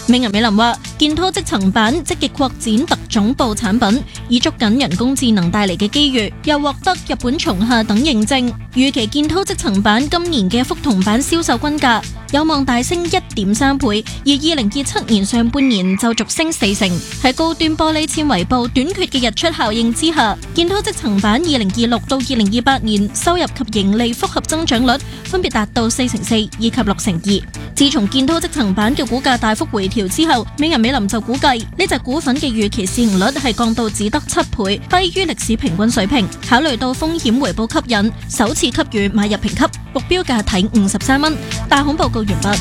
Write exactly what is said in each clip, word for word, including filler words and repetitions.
美銀美林話，建滔積層板積極擴展特種部產品，以捉緊人工智能帶嚟嘅機遇，又獲得日本松下等認證。預期建滔積層板今年嘅覆銅板銷售均價有望大升一點三倍，而二零二七年上半年就續升四成。喺高端玻璃纖維布短缺嘅日出效應之下，建滔積層板二零二六到二零二八年收入及盈利複合增長率分別達到四成四以及六成二。自從建滔積層板嘅股價大幅回調之後，美銀美林就估計呢隻股份嘅預期市盈率係降到只得七倍，低於歷史平均水平。考慮到風險回報吸引，首次給予買入評級，目標價睇五十三蚊。大行報告完畢。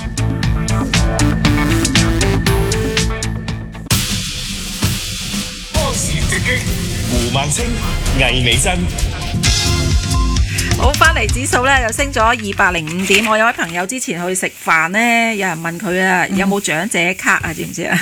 波時直擊，胡孟青、魏美珍。 好，翻嚟指數咧又升咗二百零五點。我有位朋友之前去食飯咧，有人問佢啊，有冇長者卡啊？知唔知啊？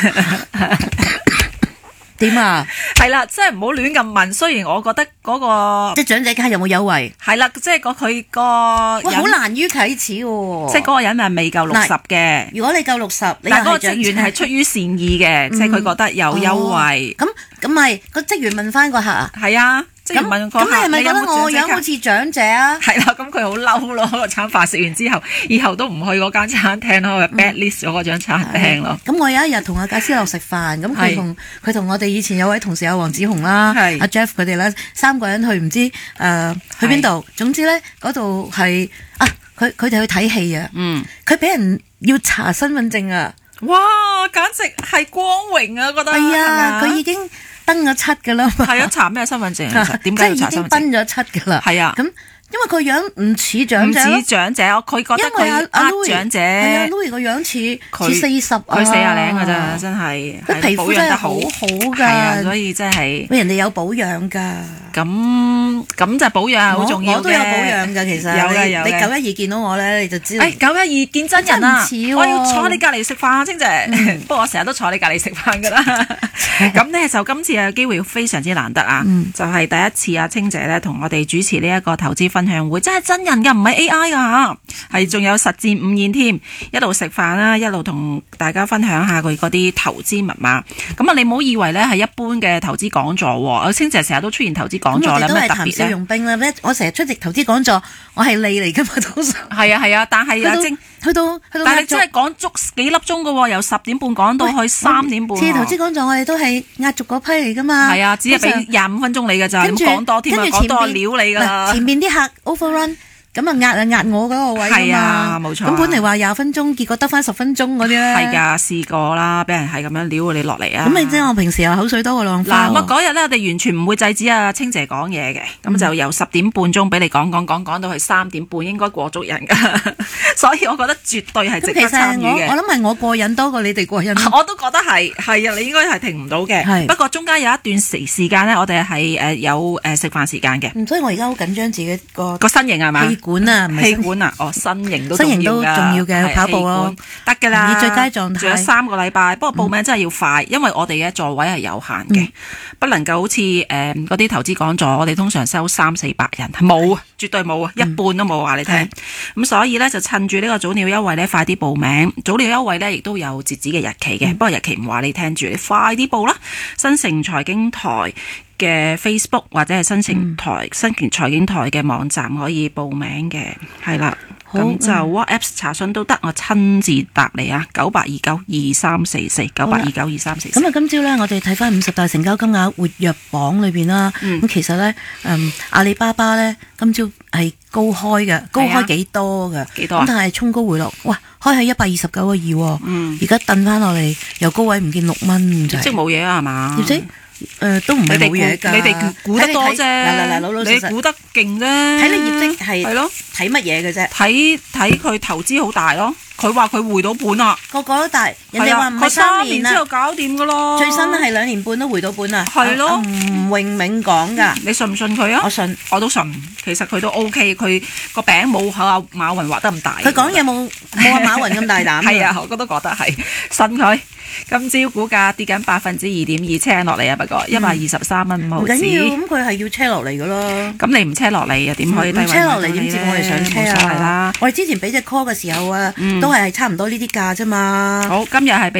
點啊？ 係啦，即係唔好亂咁問。雖然我覺得嗰、嗰個即係長者卡有冇優惠？ 係啦，即係個佢個哇，好難於啟齒喎。 即係嗰個人係未夠六十嘅。 如果你夠六十，你但係嗰個長職員係出於善意嘅，即係佢覺得有優惠。 咁咁咪個職員問翻個客啊？ 係啊。 咁咁你係咪覺得我樣好似長者啊？ 係啦，咁佢好嬲咯！個餐飯食完之後，以後都唔去嗰間餐廳咯 ，bad list 咗嗰張餐廳咯。 咁我有一日同阿賈思樂食飯，咁佢同佢同我哋以前有位同事有黃子雄啦，阿 Jeff 佢哋咧三個人去唔知誒去邊度，總之咧嗰度係啊，佢佢哋去睇戲啊，嗯，佢俾人要查身份證啊！ 哇，簡直係光榮啊！覺得係啊，佢已經登咗七㗎啦嘛。 係啊，查咩身份證啊？點解要查身份證？ 即係已經奔咗七㗎啦。 係啊， 咁因為佢樣唔似長者， 唔似長者，佢覺得佢呃長者。 係啊 Louis 個樣似似四十啊， 佢四廿零㗎咋，真係。 佢皮膚真係好好㗎， 係啊，所以真係。 喂，人哋有保養㗎。 咁咁就保養係好重要嘅。 我都有保養㗎，其實。 有嘅有嘅。 你九一二見到我咧，你就知道。 誒，九一二見真人啊！我要坐你隔離食飯啊，清姐。不過我成日都坐你隔離食飯㗎啦。咁咧就今次嘅機會非常之難得啊！就係第一次啊，清姐咧同我哋主持呢一個投資分享會，真係真人㗎，唔係 A I 㗎，係仲有實戰午宴添，一路食飯啦，一路同大家分享下佢嗰啲投資密碼。咁啊，你唔好以為咧係一般嘅投資講座喎，清姐成日都出現投資講座咧，咩特別咧？少用兵啦，我成日出席投資講座，我係利嚟㗎嘛，通常。 係啊係啊，但係阿晶去到去到， 但係你真係講足幾粒鐘㗎喎，由十點半講到去三點半。 次投資講座我哋都係壓軸嗰批嚟㗎嘛。 係啊，只係俾廿五分鐘你㗎咋，咁講多添啊，講多料你㗎啦。 前面啲客 overrun。咁啊壓啊壓我嗰個位係啊，冇錯。 咁本嚟話廿分鐘，結果得翻十分鐘嗰啲咧。 係㗎，試過啦，俾人係咁樣撩你落嚟啊。 咁你知我平時又口水多過浪花。嗱，我嗰日咧，我哋完全唔會制止阿清姐講嘢嘅，咁就由十點半鐘俾你講講講講到去三點半，應該過足人㗎。所以我覺得絕對係值得參與嘅。 我諗係我過癮多過你哋過癮。 我都覺得係係啊，你應該係停唔到嘅。不過中間有一段時時間咧，我哋係誒有誒食飯時間嘅。 所以我而家好緊張自己個個身形係嘛？ 氣管啊，唔係。 管啊，哦，身形都身形都重要嘅，跑步咯， 得噶啦， 以最佳狀態。 仲有三個禮拜，不過報名真係要快，因為我哋嘅座位係有限嘅，不能夠好似誒嗰啲投資講座，我哋通常收三四百人，冇啊，絕對冇啊，一半都冇話你聽。咁所以咧就趁住呢個早鳥優惠咧，快啲報名。早鳥優惠咧亦都有截止嘅日期嘅，不過日期唔話你聽住，你快啲報啦。新城財經台嘅 Facebook 或者係新城台、嗯、新城財經台嘅網站可以報名嘅，係啦，咁就 WhatsApp 查詢都得，我親自答你啊，九八二九二三四四，九八二九二三四四。 咁啊，今朝咧，我哋睇翻五十大成交金額活躍榜裏邊啦，咁、嗯、其實咧，嗯，阿里巴巴咧今朝係高開嘅，高開幾多嘅， 幾多啊？ 咁但係衝高回落，哇，開喺一百二十九個二，嗯，而家掟翻落嚟，由高位唔見六蚊， 即係冇嘢啊，係嘛？ 業績誒都唔係冇嘢㗎， 你哋估得多啫， 嗱嗱嗱，老老實實， 你估得勁啫， 睇你業績係係咯， 睇乜嘢嘅啫？ 睇睇佢投資好大咯。佢話佢回到本啊， 個個都大，人哋話唔係三年之後搞掂噶咯， 最新係兩年半都回到本啊， 係咯， 吳永明講噶， 你信唔信佢啊？ 我信， 我都信。其實佢都 OK， 佢個餅冇阿馬雲畫得咁大， 佢講嘢冇冇阿馬雲咁大膽， 係啊，我都覺得係信佢。今朝股價跌緊百分之二點二，車落嚟啊！不過一百二十三蚊五毫子，唔緊要，咁佢係要車落嚟噶咯。 咁你唔車落嚟又點可以低位？ 車落嚟點知我哋上車啊？ 啦， 我哋之前俾隻 call 嘅時候啊，都係差唔多呢啲價啫嘛。 好，今日係俾。